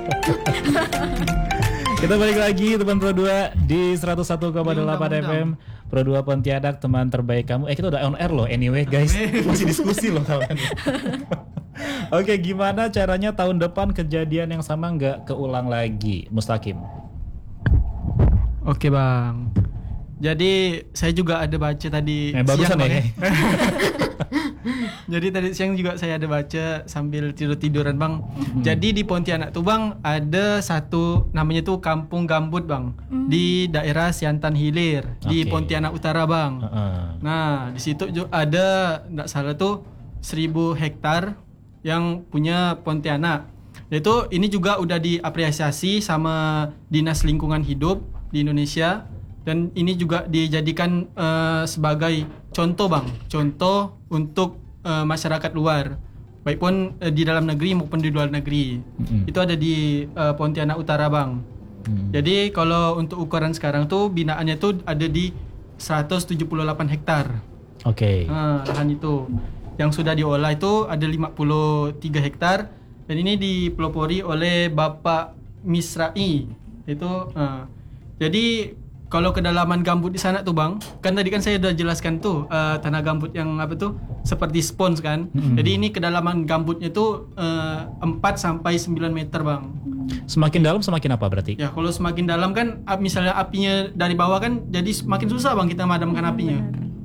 Kita balik lagi teman Pro 2 di 101,8 FM Pro 2 Pontianak, teman terbaik kamu. Kita udah on air loh anyway guys. Masih diskusi loh kalian. Oke, gimana caranya tahun depan kejadian yang sama nggak keulang lagi, Mustaqim? Oke bang. Jadi saya juga ada baca tadi bagusan siang ya. Jadi tadi siang juga saya ada baca sambil tidur-tiduran bang. Jadi di Pontianak tuh bang ada satu namanya tuh Kampung Gambut bang, di daerah Siantan Hilir di Pontianak Utara bang. Nah di situ ada nggak salah tuh 1.000 hektar yang punya Pontianak. Itu ini juga udah diapresiasi sama Dinas Lingkungan Hidup di Indonesia. Dan ini juga dijadikan sebagai contoh bang, contoh untuk masyarakat luar, baik pun di dalam negeri maupun di luar negeri. Itu ada di Pontianak Utara bang. Jadi kalau untuk ukuran sekarang tuh binaannya tuh ada di 178 hektar. Lahan itu yang sudah diolah itu ada 53 hektar dan ini dipelopori oleh Bapak Misrai itu. Jadi kalau kedalaman gambut di sana tuh bang, kan tadi kan saya udah jelaskan tuh tanah gambut yang apa tuh seperti spons kan. Jadi ini kedalaman gambutnya tuh 4 sampai 9 meter bang. Semakin dalam semakin apa berarti? Ya kalau semakin dalam kan misalnya apinya dari bawah kan jadi semakin susah bang kita madamkan apinya.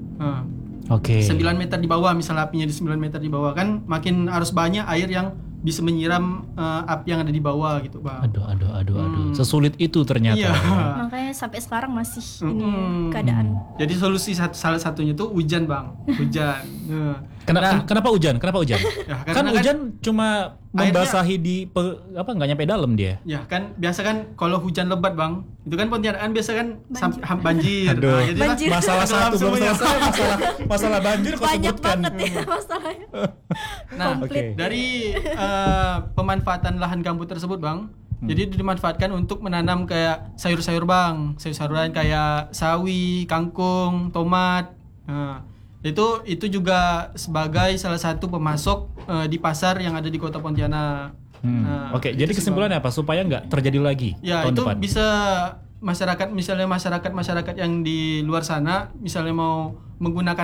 9 meter di bawah, misalnya apinya di 9 meter di bawah kan makin harus banyak air yang bisa menyiram api yang ada di bawah gitu bang. Aduh. Sesulit itu ternyata. Iya. Makanya sampai sekarang masih ini keadaan. Jadi solusi salah satunya tuh hujan bang. Hujan. Kenapa hujan? Ya, Kan hujan cuma membasahi nggak nyampe dalam dia. Ya kan biasa kan kalau hujan lebat bang, itu kan Pontianak kan biasa kan banjir. Aduh. Jadi Banjir. Masalah satu belum selesai, masalah banjir kok Banyak sebutkan. banget ya masalahnya. Nah, Komplit. dari pemanfaatan lahan gambut tersebut bang, jadi dimanfaatkan untuk menanam kayak sayur-sayur bang, sayur-sayuran kayak sawi, kangkung, tomat. Nah, itu juga sebagai salah satu pemasok di pasar yang ada di Kota Pontianak. Jadi kesimpulannya apa? Supaya nggak terjadi lagi Ya tahun itu depan. bisa masyarakat yang di luar sana misalnya mau menggunakan